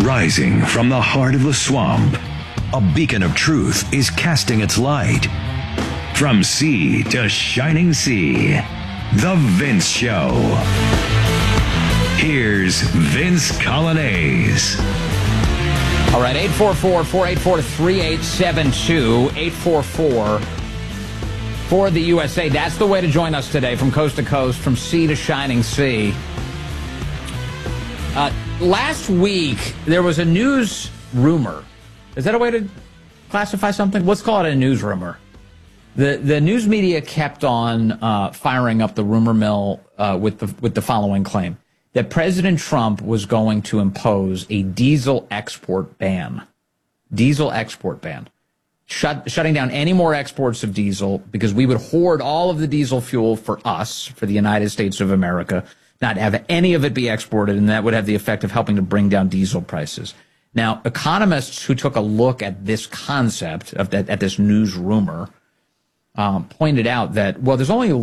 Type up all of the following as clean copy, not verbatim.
Rising from the heart of the swamp, a beacon of truth is casting its light. From sea to shining sea, The Vince Show. Here's Vince Coglianese. All right, 844-484-3872, 844 for the USA. That's the way to join us today, from coast to coast, from sea to shining sea. Last week, there was a news rumor. Is that a way to classify something? Let's call it a news rumor. The news media kept on firing up the rumor mill with the following claim: that President Trump was going to impose a diesel export ban. Diesel export ban. Shutting down any more exports of diesel, because we would hoard all of the diesel fuel for us, for the United States of America, not have any of it be exported, and that would have the effect of helping to bring down diesel prices. Now, economists who took a look at this concept, at this news rumor, pointed out that, well, there's only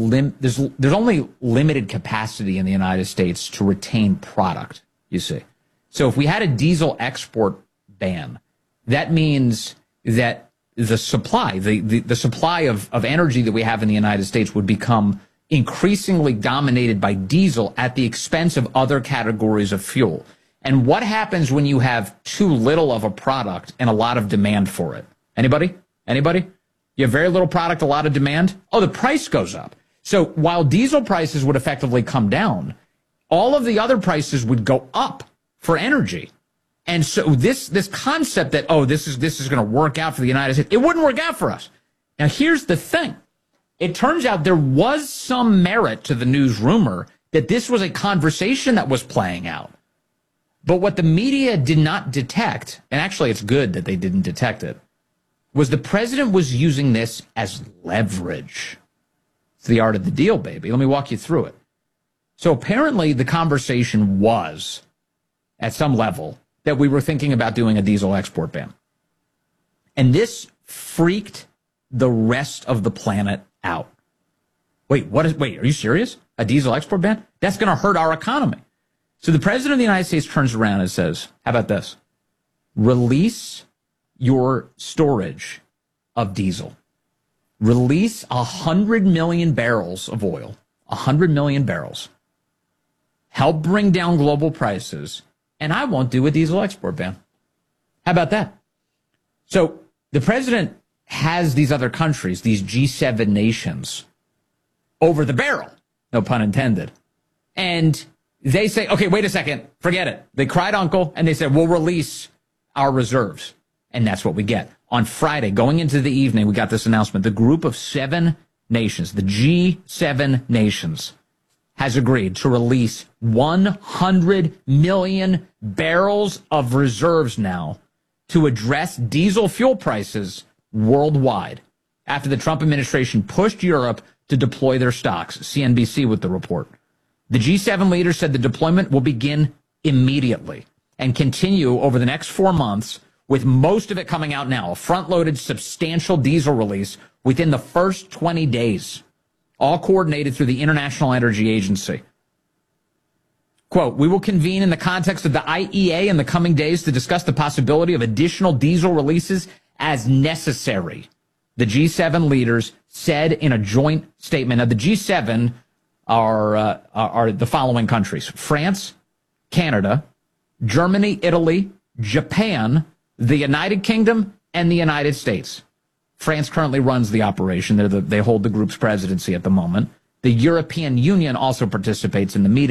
limited capacity in the United States to retain product, you see. So if we had a diesel export ban, that means that the supply, the supply of energy that we have in the United States would become increasingly dominated by diesel at the expense of other categories of fuel. And what happens when you have too little of a product and a lot of demand for it? Anybody? You have very little product, a lot of demand? Oh, the price goes up. So while diesel prices would effectively come down, all of the other prices would go up for energy. And so this concept that, oh, this is going to work out for the United States, it wouldn't work out for us. Now, here's the thing. It turns out there was some merit to the news rumor that this was a conversation that was playing out. But what the media did not detect, and actually it's good that they didn't detect it, was the president was using this as leverage. It's the art of the deal, baby. Let me walk you through it. So apparently the conversation was, at some level, that we were thinking about doing a diesel export ban. And this freaked the rest of the planet out. Wait, are you serious? A diesel export ban? That's going to hurt our economy. So the president of the United States turns around and says, how about this? Release your storage of diesel. Release 100 million barrels of oil, 100 million barrels. Help bring down global prices, and I won't do a diesel export ban. How about that? So the president has these other countries, these G7 nations, over the barrel, no pun intended. And they say, okay, wait a second, forget it. They cried uncle, and they said, we'll release our reserves. And that's what we get. On Friday, going into the evening, we got this announcement. The group of 7 nations, the G7 nations, has agreed to release 100 million barrels of reserves now to address diesel fuel prices worldwide, after the Trump administration pushed Europe to deploy their stocks. CNBC with the report. The G7 leaders said the deployment will begin immediately and continue over the next 4 months, with most of it coming out now, a front-loaded substantial diesel release within the first 20 days, all coordinated through the International Energy Agency. Quote, we will convene in the context of the IEA in the coming days to discuss the possibility of additional diesel releases as necessary, the G7 leaders said in a joint statement. Now, the G7 are the following countries: France, Canada, Germany, Italy, Japan, the United Kingdom, and the United States. France currently runs the operation. They hold the group's presidency at the moment. The European Union also participates in the meeting.